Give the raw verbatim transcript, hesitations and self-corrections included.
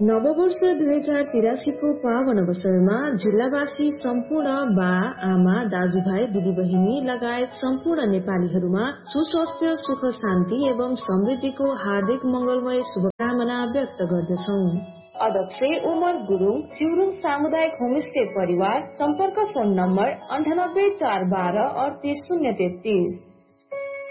नववर्ष दुई हजार तिरासीको पावन अवसरमा जिल्लावासी सम्पूर्ण बा आमा दाजुभाइ दिदीबहिनी लगायत सम्पूर्ण नेपालीहरूमा सुस्वास्थ्य सुख शान्ति एवं समृद्धिको हार्दिक मंगलमय शुभकामना व्यक्त गर्दछौ। अध्यक्ष उमर गुरुङ, सिउरुङ सामुदायिक होमस्टे परिवार। सम्पर्क फोन नम्बर अन्ठानब्बे चार बाह्र अडतिस शून्य तेत्तिस।